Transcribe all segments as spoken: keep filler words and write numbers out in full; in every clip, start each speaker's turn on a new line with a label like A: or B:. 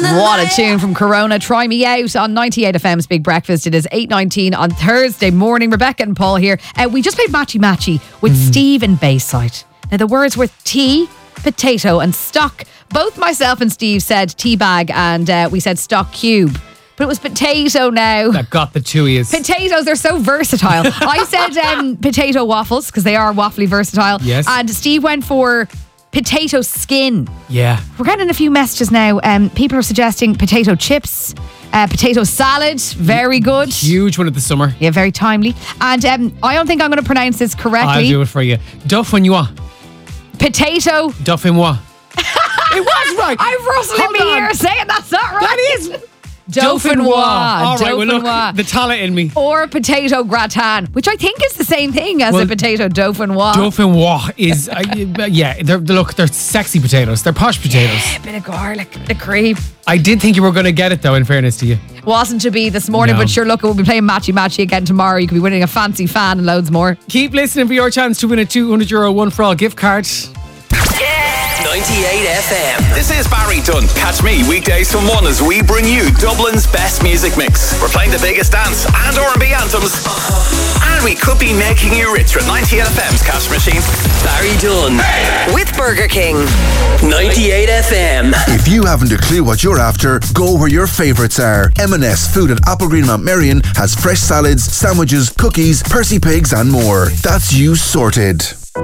A: What a tune from Corona. Try Me Out on ninety-eight F M's Big Breakfast. It is eight nineteen on Thursday morning. Rebecca and Paul here. Uh, we just played Matchy Matchy with mm. Steve in Bayside. Now the words were tea, potato and stock. Both myself and Steve said tea bag and uh, we said stock cube. But it was potato now.
B: That got the two ears.
A: Potatoes, they're so versatile. I said um, potato waffles because they are waffly versatile.
B: Yes.
A: And Steve went for potato skin.
B: Yeah.
A: We're getting a few messages now. Um, people are suggesting potato chips, uh, potato salad. Very good.
B: Huge one of the summer.
A: Yeah, very timely. And um, I don't think I'm going to pronounce this correctly.
B: I'll do it for you. Dauphinois.
A: Potato.
B: Dauphinois. It was right.
A: I'm rustling
B: Hold
A: me
B: on.
A: ear saying that's not right.
B: That is...
A: Dauphinois.
B: All right, well look,
A: Dauphinois.
B: the talent in me.
A: Or potato gratin, which I think is the same thing as
B: Well,
A: a potato dauphinois.
B: Dauphinois is, uh, yeah, they're, look, they're sexy potatoes. They're posh potatoes.
A: A bit of garlic, a bit of cream.
B: I did think you were going to get it though, in fairness to you.
A: Wasn't to be this morning,
B: No.
A: but sure, look, we'll be playing Matchy Matchy again tomorrow. You could be winning a fancy fan and loads more.
B: Keep listening for your chance to win a two hundred euro one for all gift card.
C: ninety-eight F M. This is Barry Dunn. Catch me weekdays from one as we bring you Dublin's best music mix. We're playing the biggest dance and R and B anthems. And we could be making you richer at ninety-eight F M's cash machine. Barry Dunn. With Burger King. ninety-eight F M.
D: If you haven't a clue what you're after, go where your favourites are. M and S Food at Applegreen Mount Marion has fresh salads, sandwiches, cookies, Percy pigs and more. That's you sorted.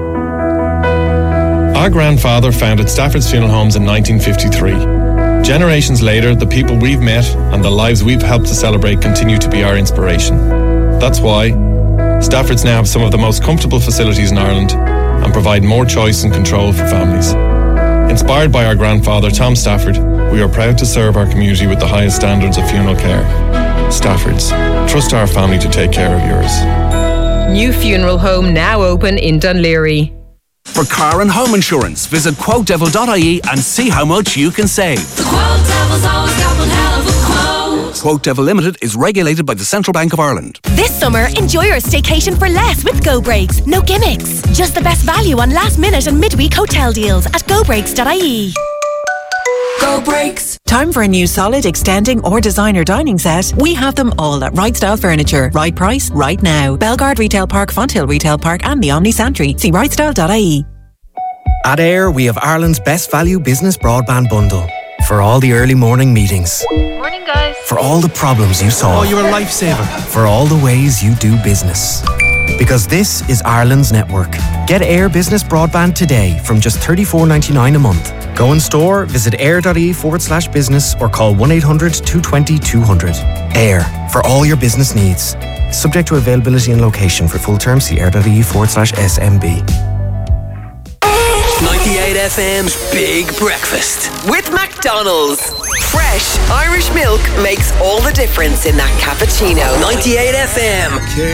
E: Our grandfather founded Stafford's Funeral Homes in nineteen fifty-three. Generations later, the people we've met and the lives we've helped to celebrate continue to be our inspiration. That's why Stafford's now have some of the most comfortable facilities in Ireland and provide more choice and control for families. Inspired by our grandfather, Tom Stafford, we are proud to serve our community with the highest standards of funeral care. Stafford's. Trust our family to take care of yours.
F: New funeral home now open in Dunleary.
G: For car and home insurance, visit quote devil dot I E and see how much you can save.
H: The Quote Devil's always got one hell of a quote.
G: Quote Devil Limited is regulated by the Central Bank of Ireland.
I: This summer, enjoy your staycation for less with Go Breaks. No gimmicks. Just the best value on last minute and midweek hotel deals at go breaks dot I E.
H: Go Breaks.
J: Time for a new solid, extending or designer dining set? We have them all at Right Style Furniture. Right price, right now. Belgard Retail Park, Fonthill Retail Park and the Omni Santry. See right style dot I E.
K: At Air, we have Ireland's best value business broadband bundle. For all the early morning meetings.
L: Morning, guys.
K: For all the problems you solve.
M: Oh, you're a lifesaver.
K: For all the ways you do business. Because this is Ireland's network. Get Air Business Broadband today from just thirty-four ninety-nine a month. Go in store, visit air.ie forward slash business or call one eight hundred two two zero two hundred. Air, for all your business needs. Subject to availability and location. For full terms, see air.ie forward slash SMB.
C: ninety-eight F M's Big Breakfast with McDonald's. Fresh Irish milk makes all the difference in that cappuccino. ninety-eight F M.